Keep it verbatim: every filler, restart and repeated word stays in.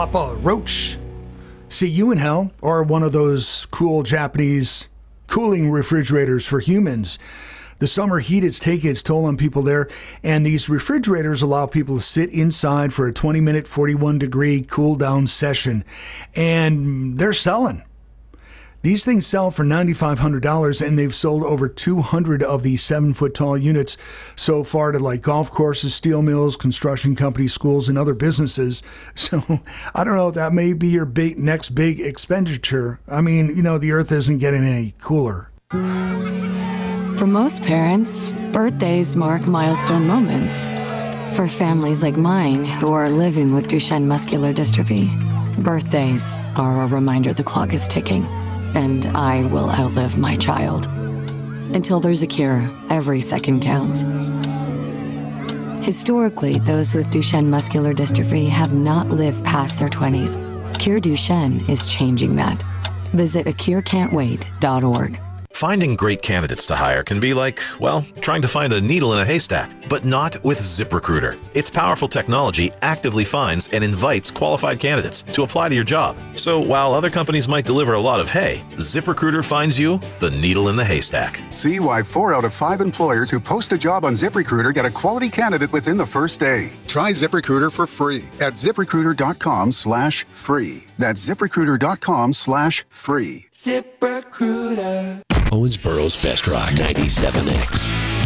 Papa Roach. See you in hell, or one of those cool Japanese cooling refrigerators for humans. The summer heat is taking its toll on people there, and these refrigerators allow people to sit inside for a twenty minute, forty-one degree cool down session, and they're selling. These things sell for nine thousand five hundred dollars, and they've sold over two hundred of these seven-foot-tall units so far to like golf courses, steel mills, construction companies, schools, and other businesses. So I don't know, that may be your big, next big expenditure. I mean, you know, the earth isn't getting any cooler. For most parents, birthdays mark milestone moments. For families like mine who are living with Duchenne muscular dystrophy, birthdays are a reminder the clock is ticking, and I will outlive my child. Until there's a cure, every second counts. Historically, those with Duchenne muscular dystrophy have not lived past their twenties. Cure Duchenne is changing that. Visit a cure can't wait dot org. Finding great candidates to hire can be like, well, trying to find a needle in a haystack, but not with ZipRecruiter. Its powerful technology actively finds and invites qualified candidates to apply to your job. So while other companies might deliver a lot of hay, ZipRecruiter finds you the needle in the haystack. See why four out of five employers who post a job on ZipRecruiter get a quality candidate within the first day. Try ZipRecruiter for free at ZipRecruiter.com slash free. That's ZipRecruiter.com slash free. ZipRecruiter. Owensboro's Best Rock ninety-seven X.